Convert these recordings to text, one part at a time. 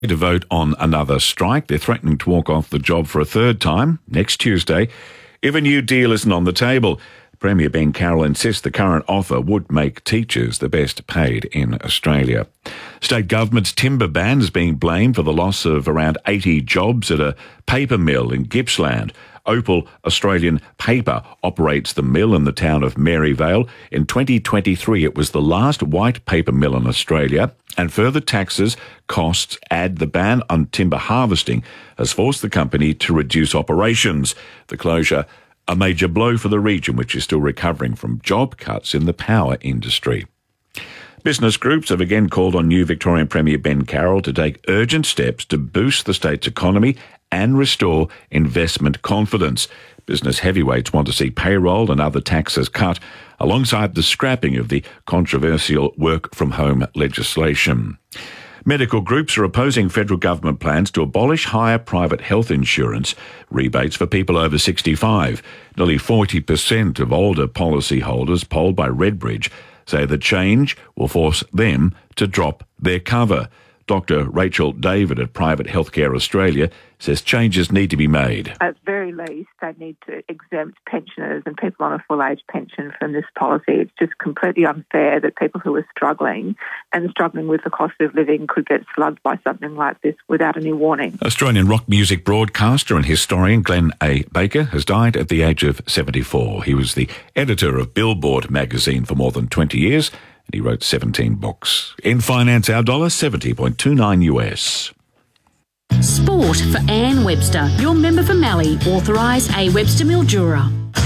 To vote on another strike. They're threatening to walk off the job for a third time next Tuesday if a new deal isn't on the table. Premier Ben Carroll insists the current offer would make teachers the best paid in Australia. State government's timber ban is being blamed for the loss of around 80 jobs at a paper mill in Gippsland. Opal Australian Paper operates the mill in the town of Maryvale. In 2023, it was the last white paper mill in Australia, and further taxes, costs, and the ban on timber harvesting has forced the company to reduce operations. The closure, a major blow for the region, which is still recovering from job cuts in the power industry. Business groups have again called on new Victorian Premier Ben Carroll to take urgent steps to boost the state's economy and restore investment confidence. Business heavyweights want to see payroll and other taxes cut, alongside the scrapping of the controversial work-from-home legislation. Medical groups are opposing federal government plans to abolish higher private health insurance rebates for people over 65. Nearly 40% of older policyholders polled by Redbridge say the change will force them to drop their cover. Dr. Rachel David at Private Healthcare Australia says changes need to be made. At the very least, they need to exempt pensioners and people on a full age pension from this policy. It's just completely unfair that people who are struggling with the cost of living could get slugged by something like this without any warning. Australian rock music broadcaster and historian Glenn A. Baker has died at the age of 74. He was the editor of Billboard magazine for more than 20 years. He wrote 17 books. In finance, our dollar 70.29 US. Sport for Anne Webster, your member for Mallee, authorised A. Webster Mildura.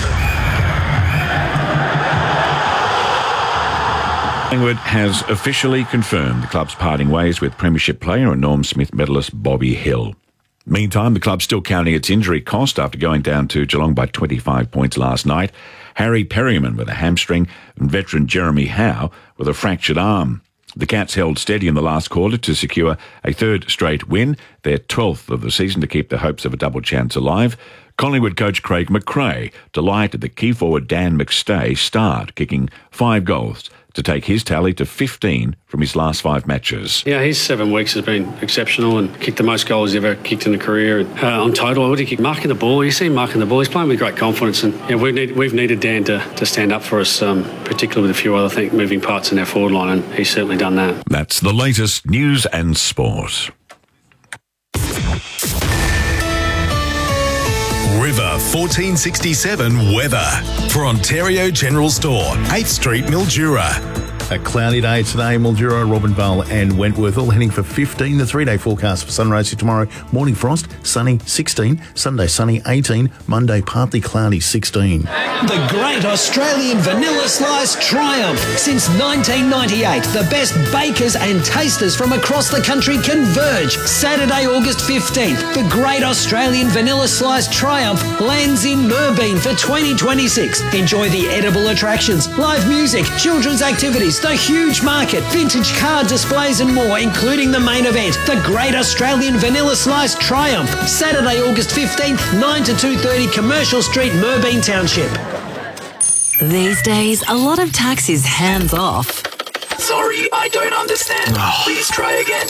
Collingwood has officially confirmed the club's parting ways with Premiership player and Norm Smith medalist Bobby Hill. Meantime, the club's still counting its injury cost after going down to Geelong by 25 points last night. Harry Perryman with a hamstring and veteran Jeremy Howe with a fractured arm. The Cats held steady in the last quarter to secure a third straight win, their 12th of the season, to keep the hopes of a double chance alive. Collingwood coach Craig McRae delighted that key forward Dan McStay starred, kicking 5 goals to take his tally to 15 from his last 5 matches. Yeah, his 7 weeks has been exceptional and kicked the most goals he's ever kicked in a career. On total, what did he kick? Marking the ball. You see him marking the ball. He's playing with great confidence, and we've needed Dan to stand up for us, particularly with a few other moving parts in our forward line, and he's certainly done that. That's the latest news and sport. River 1467 weather for Ontario General Store, 8th Street, Mildura. A cloudy day today, Mildura, Robinvale and Wentworth all heading for 15. The 3-day forecast for sunrise here tomorrow. Morning frost, sunny 16. Sunday sunny 18. Monday partly cloudy 16. The Great Australian Vanilla Slice Triumph. Since 1998, the best bakers and tasters from across the country converge. Saturday, August 15th, the Great Australian Vanilla Slice Triumph lands in Merbeen for 2026. Enjoy the edible attractions, live music, children's activities, the huge market, vintage car displays and more, including the main event, the Great Australian Vanilla Slice Triumph. Saturday, August 15th, 9 to 2:30 Commercial Street, Merbeen Township. These days, a lot of tax is hands off. Sorry, I don't understand. Please try again.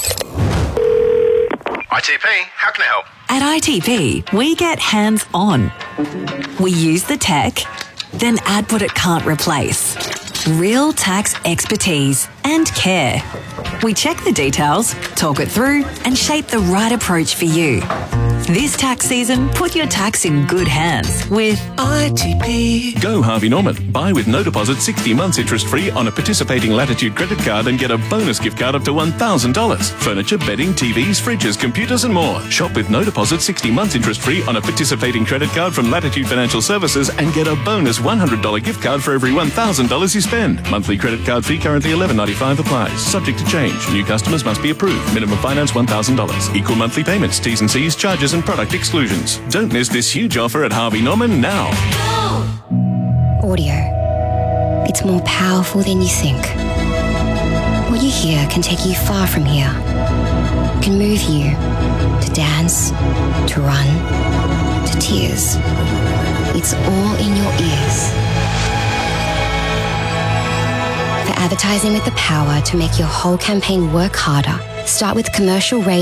ITP, how can I help? At ITP, we get hands on. We use the tech, then add what it can't replace. Real tax expertise and care. We check the details, talk it through, and shape the right approach for you. This tax season, put your tax in good hands with ITP. Go Harvey Norman. Buy with no deposit 60 months interest-free on a participating Latitude credit card and get a bonus gift card up to $1,000. Furniture, bedding, TVs, fridges, computers and more. Shop with no deposit 60 months interest-free on a participating credit card from Latitude Financial Services and get a bonus $100 gift card for every $1,000 you spend. Monthly credit card fee currently $11.95 applies. Subject to change. New customers must be approved. Minimum finance $1,000. Equal monthly payments, T's and C's, charges and product exclusions. Don't miss this huge offer at Harvey Norman now. Audio. It's more powerful than you think. What you hear can take you far from here. It can move you to dance, to run, to tears. It's all in your ears. For Advertising with the power to make your whole campaign work harder. Start with commercial radio.